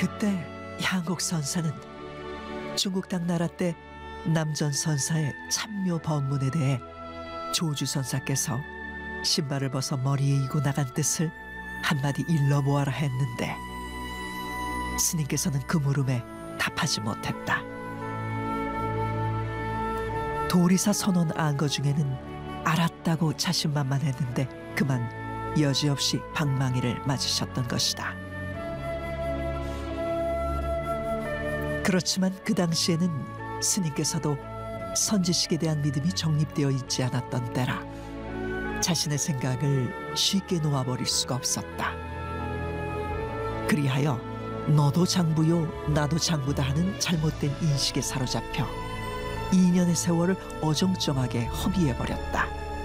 그때 향국 선사는 중국 당나라 때 남전 선사의 참묘 법문에 대해 조주 선사께서 신발을 벗어 머리에 이고 나간 뜻을 한마디 일러 보아라 했는데 스님께서는 그 물음에 답하지 못했다. 도리사 선원 안거 중에는 알았다고 자신만만했는데 그만 여지없이 방망이를 맞으셨던 것이다. 그렇지만 그 당시에는 스님께서도 선지식에 대한 믿음이 정립되어 있지 않았던 때라 자신의 생각을 쉽게 놓아버릴 수가 없었다. 그리하여 너도 장부요 나도 장부다 하는 잘못된 인식에 사로잡혀 2년의 세월을 어정쩡하게 허비해버렸다.